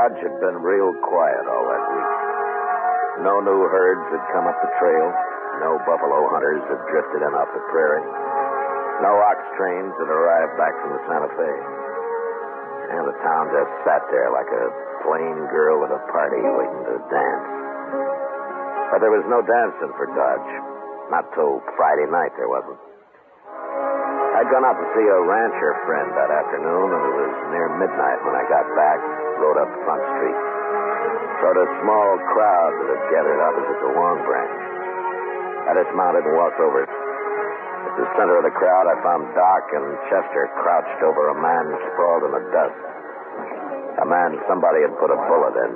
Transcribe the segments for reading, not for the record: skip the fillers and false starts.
Dodge had been real quiet all that week. No new herds had come up the trail. No buffalo hunters had drifted in off the prairie. No ox trains had arrived back from the Santa Fe. And the town just sat there like a plain girl at a party waiting to dance. But there was no dancing for Dodge. Not till Friday night there wasn't. I'd gone out to see a rancher friend that afternoon, and it was near midnight when I got back, rode up Front Street. Rode a small crowd that had gathered opposite the Long Branch. I dismounted and walked over. At the center of the crowd, I found Doc and Chester crouched over a man sprawled in the dust. A man somebody had put a bullet in.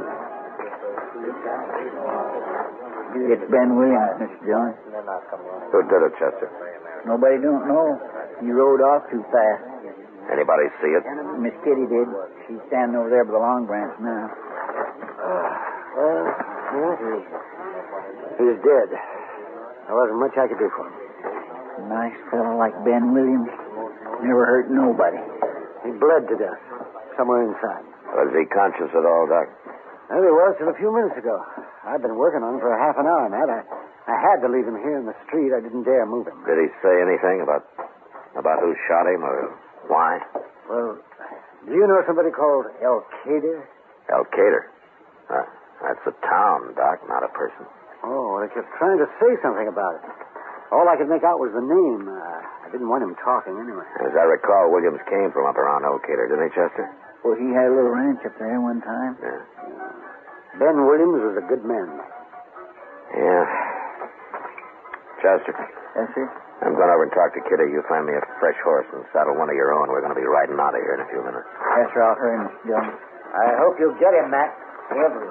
It's Ben Williams, Mr. Dillon. Who did it, Chester? Nobody don't know. He rode off too fast. Anybody see it? Miss Kitty did. She's standing over there by the Long Branch now. He's dead. There wasn't much I could do for him. Nice fellow like Ben Williams. Never hurt nobody. He bled to death somewhere inside. Was he conscious at all, Doc? Well, he was till a few minutes ago. I've been working on him for a half an hour, Matt. I had to leave him here in the street. I didn't dare move him. Did he say anything about who shot him or why? Well, do you know somebody called El Cader? El Cader? That's a town, Doc, not a person. Oh, well, I kept trying to say something about it. All I could make out was the name. I didn't want him talking anyway. As I recall, Williams came from up around El Cader, didn't he, Chester? Well, he had a little ranch up there one time. Yeah. Ben Williams was a good man. Yeah. Chester. Yes, sir? I'm going over and talk to Kitty. You find me a fresh horse and saddle one of your own. We're going to be riding out of here in a few minutes. Yes, sir. I'll hurry, Mr. Dillon. I hope you'll get him, Matt. Everett.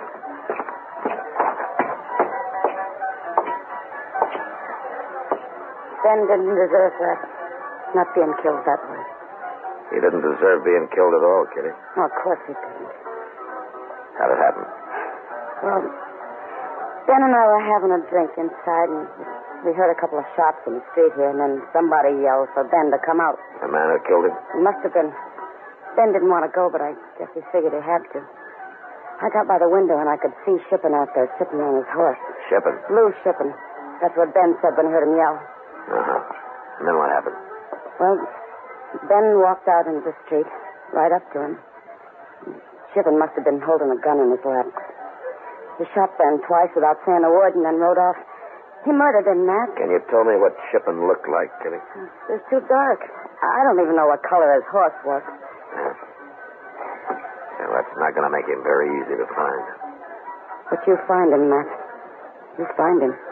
Ben didn't deserve that. Not being killed that way. He didn't deserve being killed at all, Kitty. Oh, of course he didn't. How'd it happen? Well, Ben and I were having a drink inside, and we heard a couple of shots in the street here, and then somebody yelled for Ben to come out. The man who killed him? It must have been. Ben didn't want to go, but I guess he figured he had to. I got by the window, and I could see Shippen out there sitting on his horse. Shippen? Lou Shippen. That's what Ben said when he heard him yell. Uh-huh. And then what happened? Well, Ben walked out into the street, right up to him. Shippen must have been holding a gun in his lap. He shot Ben twice without saying a word and then rode off. He murdered him, Matt. Can you tell me what Shippen looked like, Kitty? It was too dark. I don't even know what color his horse was. Yeah. Well, that's not going to make him very easy to find. But you find him, Matt. You find him.